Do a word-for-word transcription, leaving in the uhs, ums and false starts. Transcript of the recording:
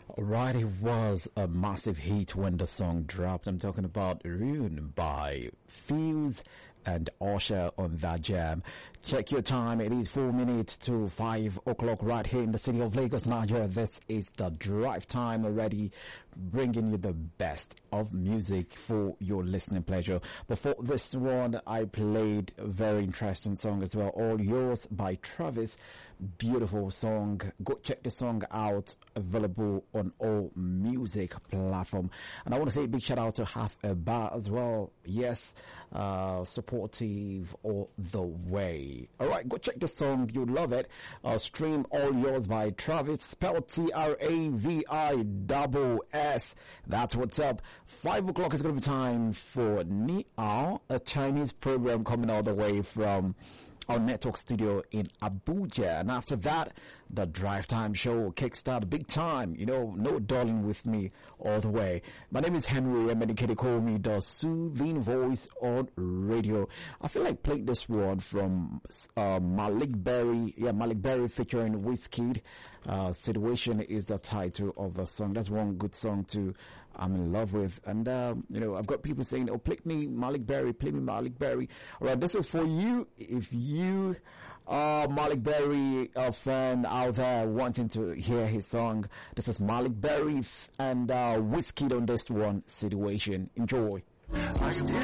Right, it was a massive hit when the song dropped. I'm talking about Rune by Fuse and Usher on that jam. Check your time. It is four minutes to five o'clock right here in the city of Lagos, Nigeria. This is the drive time already, bringing you the best of music for your listening pleasure. Before this one, I played a very interesting song as well, All Yours by Travis. Beautiful song. Go check the song out, available on all music platform. And I want to say a big shout out to Half a Bar as well. Yes, uh, supportive all the way. All right, go check the song. You'll love it. Uh, stream All Yours by Travis, spelled T R A V I double S. That's what's up. Five o'clock is going to be time for Ni Ao, a Chinese program coming all the way from our network studio in Abuja. And after that, the Drive Time show will kickstart big time. You know, no darling with me all the way. My name is Henry, and many call me the soothing voice on radio. I feel like playing this one from uh, Malik Berry. Yeah, Malik Berry featuring Wizkid. Uh, Situation is the title of the song. That's one good song to I'm in love with. And, uh, you know, I've got people saying, oh, play me Malik Berry, play me Malik Berry. All right, this is for you. If you are Malik Berry, a fan out there wanting to hear his song, this is Malik Berry and uh, Wizkid on this one, Situation. Enjoy. I